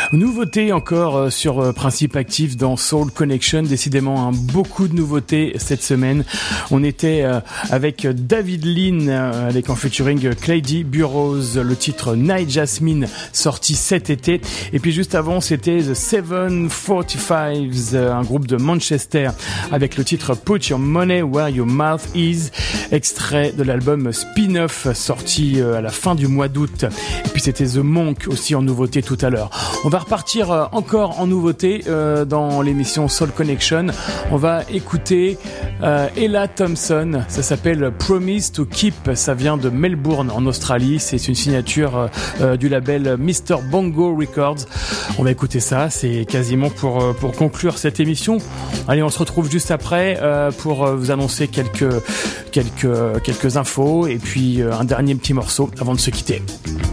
Nouveauté encore sur Principe Actif dans Soul Connection. Décidément, beaucoup de nouveautés cette semaine. On était avec David Lean, avec en featuring Clady Burroughs, le titre Night Jasmine, sorti cet été. Et puis juste avant, c'était The 745s, un groupe de Manchester, avec le titre Put Your Money Where Your Mouth Is, extrait de l'album Spin-Off, sorti à la fin du mois d'août. Et puis c'était The Monk aussi en nouveauté tout à l'heure. On va repartir encore en nouveauté dans l'émission Soul Connection. On va écouter Ella Thompson, ça s'appelle Promise to Keep, ça vient de Melbourne en Australie, c'est une signature du label Mr. Bongo Records. On va écouter ça, c'est quasiment pour conclure cette émission. Allez, on se retrouve juste après pour vous annoncer quelques infos et puis un dernier petit morceau avant de se quitter.